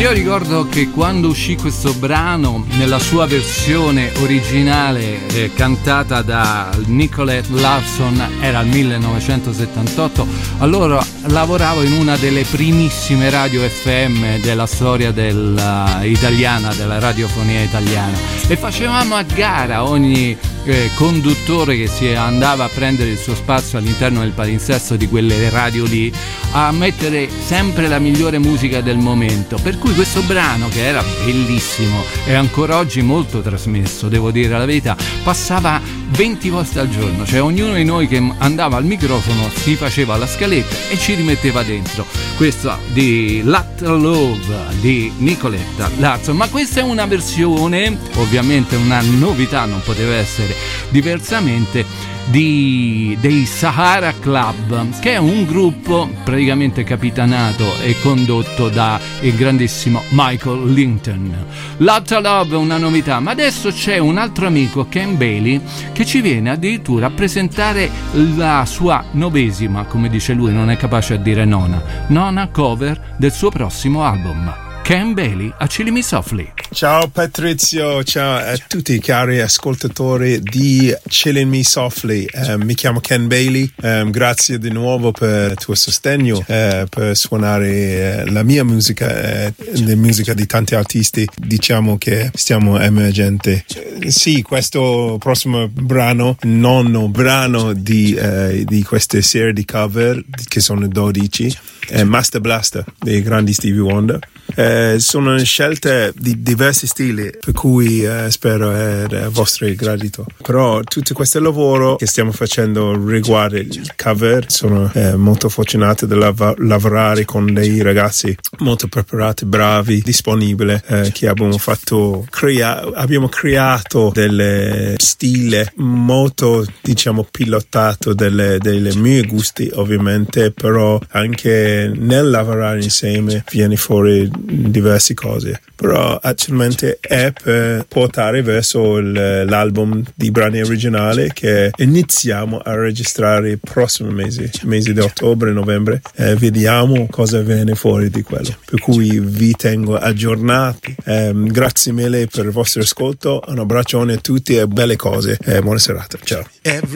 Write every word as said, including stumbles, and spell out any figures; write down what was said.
Io ricordo che quando uscì questo brano nella sua versione originale eh, cantata da Nicolette Larson era il millenovecentosettantotto, allora lavoravo in una delle primissime radio F M della storia del, uh, italiana, della radiofonia italiana, e facevamo a gara ogni eh, conduttore che si andava a prendere il suo spazio all'interno del palinsesto di quelle radio lì a mettere sempre la migliore musica del momento, per cui questo brano, che era bellissimo e ancora oggi molto trasmesso, devo dire la verità, passava venti volte al giorno, cioè ognuno di noi che andava al microfono si faceva la scaletta e ci rimetteva dentro. Questo di Latte Love di Nicoletta Larson, ma questa è una versione, ovviamente una novità, non poteva essere diversamente, di dei Sahara Club, che è un gruppo praticamente capitanato e condotto da il grandissimo Michael Linton. Latte Love è una novità, ma adesso c'è un altro amico, Ken Bailey, che ci viene addirittura a presentare la sua novesima, come dice lui, non è capace a dire nona, nona cover del suo prossimo album. Ken Bailey a Chilling Me Softly. Ciao Patrizio, ciao a tutti i cari ascoltatori di Chilling Me Softly. Um, mi chiamo Ken Bailey, um, grazie di nuovo per il tuo sostegno, uh, per suonare uh, la mia musica, uh, la musica di tanti artisti. Diciamo che stiamo emergente. Sì, questo prossimo brano, nono brano di, uh, di questa serie di cover, che sono dodici, è Master Blaster dei grandi Stevie Wonder. Eh, sono scelte di diversi stili, per cui eh, spero è a vostro gradito. Però tutto questo lavoro che stiamo facendo riguardo il cover, sono eh, molto fortunato di lav- lavorare con dei ragazzi molto preparati, bravi, disponibili, eh, che abbiamo fatto crea- abbiamo creato del stile molto, diciamo, pilotato delle, delle miei gusti, ovviamente, però anche nel lavorare insieme viene fuori diverse cose, però attualmente è per portare verso il, l'album di brani originali che iniziamo a registrare il prossimo mese, mese di ottobre, novembre, eh, vediamo cosa viene fuori di quello, per cui vi tengo aggiornati. Eh, grazie mille per il vostro ascolto, un abbraccione a tutti e belle cose, eh, buona serata, ciao.